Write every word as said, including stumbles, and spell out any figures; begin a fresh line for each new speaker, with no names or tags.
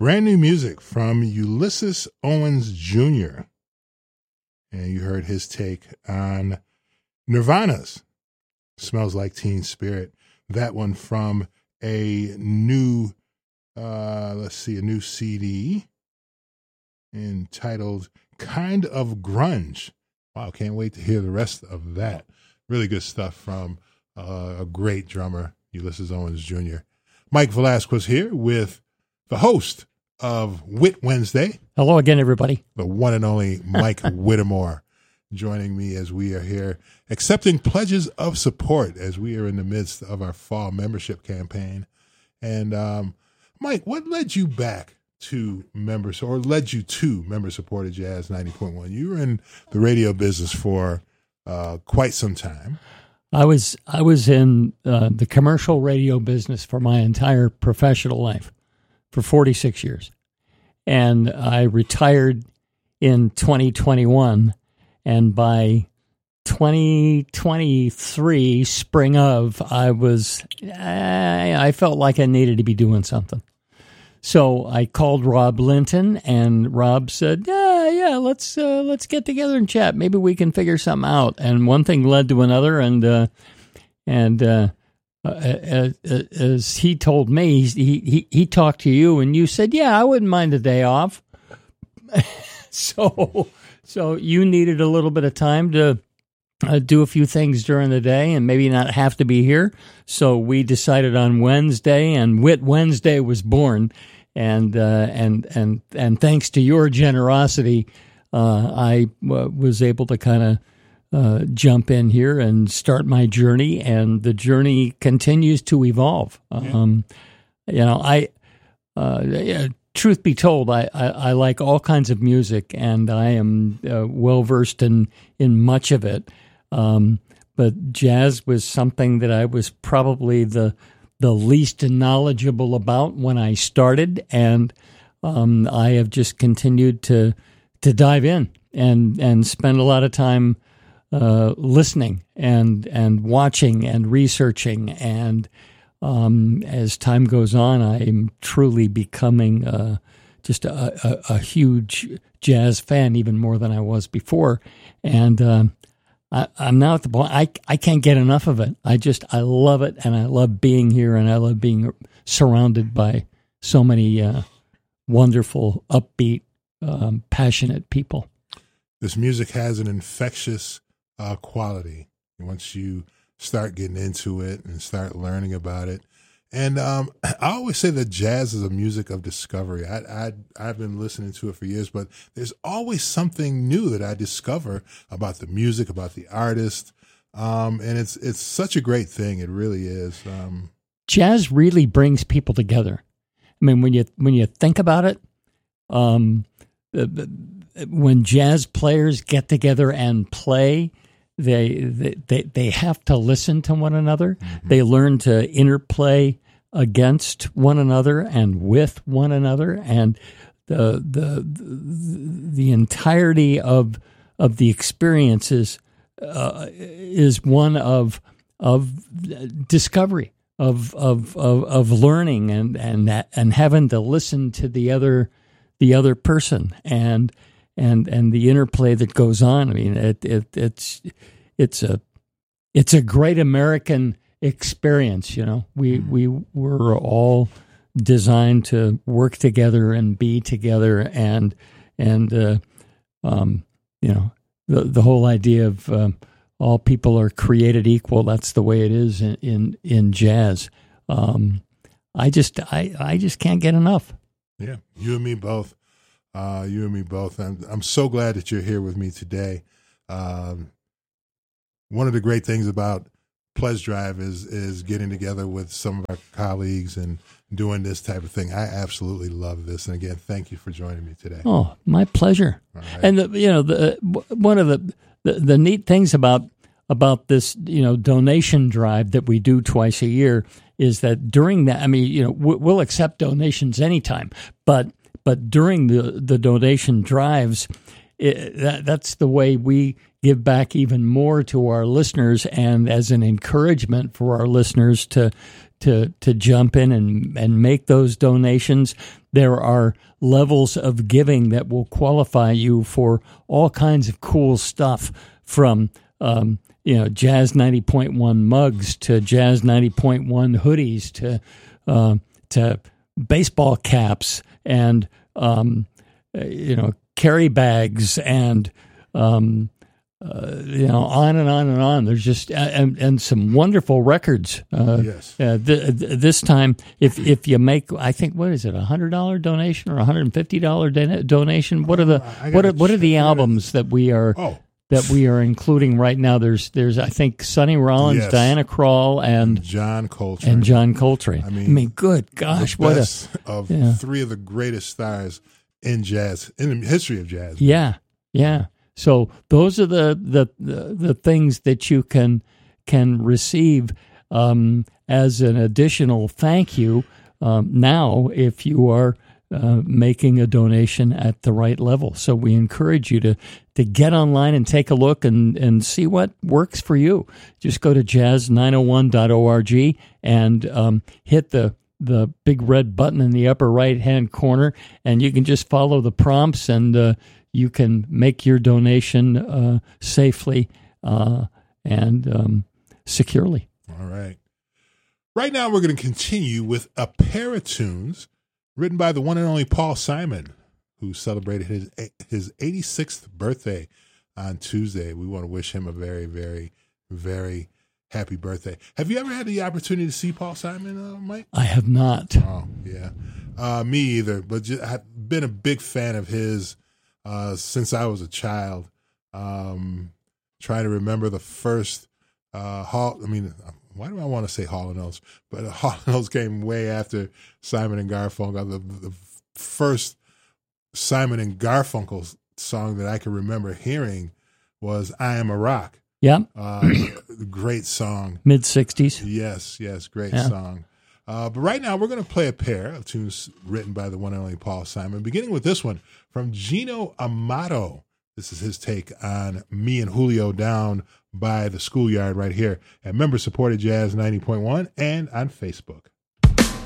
Brand new music from Ulysses Owens Junior And you heard his take on Nirvana's Smells Like Teen Spirit. That one from a new, uh, let's see, a new C D entitled Kind of Grunge. Wow, can't wait to hear the rest of that. Really good stuff from uh, a great drummer, Ulysses Owens Junior Mike Velasquez here with the host of Whit Wednesday.
Hello again, everybody.
The one and only Mike Whittemore joining me as we are here accepting pledges of support as we are in the midst of our fall membership campaign. And um, Mike, what led you back to members, or led you to member-supported Jazz ninety point one? You were in the radio business for uh, quite some time.
I was I was in uh, the commercial radio business for my entire professional life, for forty-six years. And I retired in twenty twenty-one, and by twenty twenty-three, spring of, I was, I, I felt like I needed to be doing something. So I called Rob Linton, and Rob said, yeah, yeah, let's uh, let's get together and chat. Maybe we can figure something out. And one thing led to another, and uh, and uh, as, as he told me, he, he he talked to you, and you said, yeah, I wouldn't mind a day off. so so you needed a little bit of time to uh, do a few things during the day, and maybe not have to be here. So we decided on Wednesday, and Whit Wednesday was born. And uh, and and and thanks to your generosity, uh, I uh, was able to kind of uh, jump in here and start my journey. And the journey continues to evolve.
Yeah.
Um, you know, I uh, yeah, truth be told, I, I, I like all kinds of music, and I am uh, well versed in in much of it. Um, but jazz was something that I was probably the the least knowledgeable about when I started, and um, I have just continued to to dive in and and spend a lot of time uh, listening and and watching and researching. And um, as time goes on, I am truly becoming uh, just a, a, a huge jazz fan, even more than I was before. And um, I, I'm now at the point, I, I can't get enough of it. I just, I love it, and I love being here, and I love being surrounded by so many uh, wonderful, upbeat, um, passionate people.
This music has an infectious uh, quality once you start getting into it and start learning about it. And um, I always say that jazz is a music of discovery. I, I, I've been listening to it for years, but there's always something new that I discover about the music, about the artist. Um, and it's it's such a great thing. It really is. Um,
jazz really brings people together. I mean, when you when you think about it, um, when jazz players get together and play, they they they, they have to listen to one another. Mm-hmm. They learn to interplay against one another and with one another, and the the the entirety of of the experiences uh, is one of of discovery, of of of, of learning, and and that, and having to listen to the other the other person, and and and the interplay that goes on. I mean, it, it it's it's a it's a great American experience. You know, we we were all designed to work together and be together, and and uh, um, you know, the the whole idea of uh, all people are created equal. That's the way it is in in, in jazz. Um, I just I, I just can't get enough.
Yeah, you and me both. Uh, you and me both. I'm I'm so glad that you're here with me today. Um, one of the great things about Pledge Drive is is getting together with some of our colleagues and doing this type of thing. I absolutely love this. And again, thank you for joining me today.
Oh, my pleasure.
Right.
And the, you know, the one of the, the the neat things about about this, you know, donation drive that we do twice a year is that during that, I mean, you know, we'll accept donations anytime, but but during the the donation drives, it, that that's the way we give back even more to our listeners, and as an encouragement for our listeners to to to jump in and and make those donations. There are levels of giving that will qualify you for all kinds of cool stuff, from um, you know Jazz ninety point one mugs to Jazz ninety point one hoodies to uh, to baseball caps and um, you know carry bags and um, uh, you know on and on and on. There's just and, and some wonderful records. Uh,
yes.
Uh, th- th- this time, if if you make, I think what is it, a hundred dollar donation or a hundred and fifty dollar don- donation? What are the what are, what are the albums that we are?
Oh.
That we are including right now? There's, there's, I think, Sonny Rollins,
yes.
Diana Krall, and
John Coltrane.
and John Coltrane.
I mean,
I mean, good gosh,
the
what
best
a
of
yeah.
three of the greatest stars in jazz, in the history of jazz.
Yeah, yeah. So those are the the the, the things that you can can receive um, as an additional thank you. Um, now, if you are Uh, making a donation at the right level. So we encourage you to to get online and take a look and, and see what works for you. Just go to jazz nine oh one dot org and um, hit the, the big red button in the upper right-hand corner, and you can just follow the prompts, and uh, you can make your donation uh, safely uh, and um, securely.
All right. Right now we're going to continue with a pair of tunes written by the one and only Paul Simon, who celebrated his his eighty-sixth birthday on Tuesday. We want to wish him a very, very, very happy birthday. Have you ever had the opportunity to see Paul Simon, uh, Mike?
I have not.
Oh, yeah. Uh, me either, but just, I've been a big fan of his uh, since I was a child. Um, trying to remember the first uh, Hall, I mean, why do I want to say Hall and Oates? But Hall and Oates came way after Simon and Garfunkel. The, the first Simon and Garfunkel song that I can remember hearing was "I Am a Rock."
Yeah,
uh, great song.
Mid sixties.
Yes, yes, great
yeah.
song. Uh, but right now we're going to play a pair of tunes written by the one and only Paul Simon. Beginning with this one from Gino Amato. This is his take on Me and Julio Down by the Schoolyard right here at member-supported Jazz ninety point one and on Facebook.